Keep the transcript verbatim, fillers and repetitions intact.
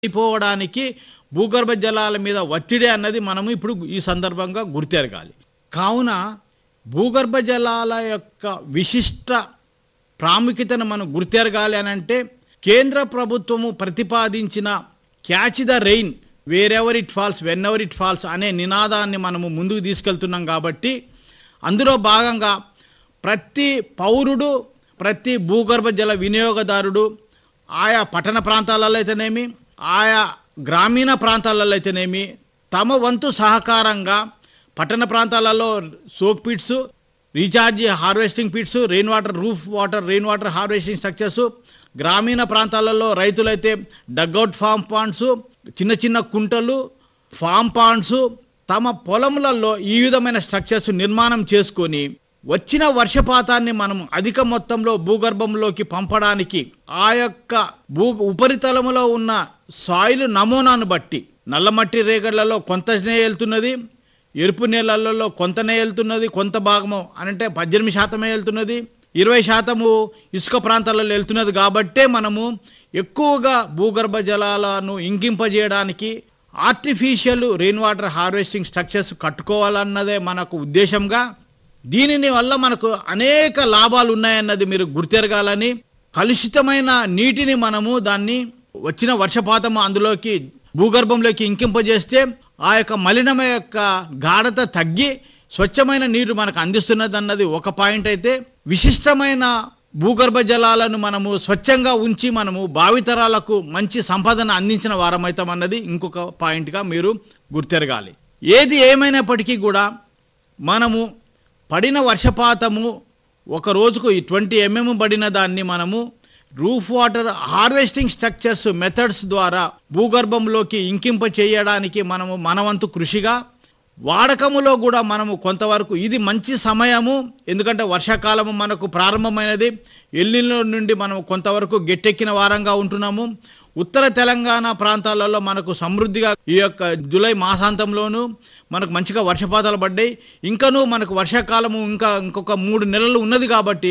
అయిపోవడానికి భూగర్భ జలాల మీద ఒత్తిడి అన్నది మనము ఇప్పుడు ఈ సందర్భంగా గుర్తెరగాలి. కావున భూగర్భ జలాల యొక్క విశిష్ట ప్రాముఖ్యతను మనం గుర్తెరగాలి అని అంటే కేంద్ర ప్రభుత్వము ప్రతిపాదించిన catch the rain wear ever it falls when ever it falls అనే నినాదాన్ని మనము ముందుకు తీసుకెళ్తున్నాం. కాబట్టి అందులో భాగంగా ప్రతి పౌరుడు, ప్రతి భూగర్భ జల వినియోగదారుడు ఆయా పట్టణ ప్రాంతాలలో అయితేనేమి, ఆయా గ్రామీణ ప్రాంతాలలో అయితేనేమి తమ వంతు సహకారంగా పట్టణ ప్రాంతాలలో soak pits, recharge harvesting pits, rain water roof water rain water harvesting structures, గ్రామీణ ప్రాంతాలలో రైతులైతే డగ్అవుట్ ఫామ్ పాండ్స్, చిన్న చిన్న కుంటలు, ఫామ్ పాండ్స్ తమ పొలములలో ఈ విధమైన స్ట్రక్చర్స్ నిర్మాణం చేసుకొని వచ్చిన వర్షపాతాన్ని మనం అధిక మొత్తంలో భూగర్భంలోకి పంపడానికి ఆ యొక్క భూ ఉపరితలములో ఉన్న సాయిల్ నమూనాను బట్టి నల్లమట్టి రేగళ్లలో కొంతనే వెళ్తున్నది, ఎరుపు నేలలలో కొంతనే వెళ్తున్నది, కొంత భాగము అనంటే పద్దెనిమిది శాతమే వెళ్తున్నది, ఇరవై శాతము ఇసుక ప్రాంతాలలో వెళ్తున్నది. కాబట్టే మనము ఎక్కువగా భూగర్భ జలాలను ఇంకింపజేయడానికి artificial rain water harvesting structures కట్టుకోవాలన్నదే మనకు ఉద్దేశంగా, దీనిని వల్ల మనకు అనేక లాభాలు ఉన్నాయన్నది మీరు గుర్తెరగాలని, కలుషితమైన నీటిని మనము దాన్ని వచ్చిన వర్షపాతము అందులోకి భూగర్భంలోకి ఇంకింపజేస్తే ఆ యొక్క మలినం యొక్క గాఢత తగ్గి స్వచ్ఛమైన నీరు మనకు అందిస్తున్నది అన్నది ఒక పాయింట్ అయితే, విశిష్టమైన భూగర్భ జలాలను మనము స్వచ్ఛంగా ఉంచి మనము భావితరాలకు మంచి సంపదను అందించిన వారమవుతామన్నది ఇంకొక పాయింట్గా మీరు గుర్తెరగాలి. ఏది ఏమైనప్పటికీ కూడా మనము పడిన వర్షపాతము ఒక రోజుకు ట్వంటీ ఎంఎం పడిన దాన్ని మనము roof water harvesting structures methods ద్వారా భూగర్భంలోకి ఇంకింప చేయడానికి మనము మనవంతు కృషిగా, వాడకములో కూడా మనము కొంతవరకు ఇది మంచి సమయము, ఎందుకంటే వర్షాకాలము మనకు ప్రారంభమైనది, ఎల్నిలో నుండి మనం కొంతవరకు గట్టెక్కిన వారంగా ఉంటున్నాము. ఉత్తర తెలంగాణ ప్రాంతాలలో మనకు సమృద్ధిగా ఈ యొక్క జూలై మాసాంతంలోనూ మనకు మంచిగా వర్షపాతాలు పడ్డాయి. ఇంకనూ మనకు వర్షాకాలము ఇంకా ఇంకొక మూడు నెలలు ఉన్నది. కాబట్టి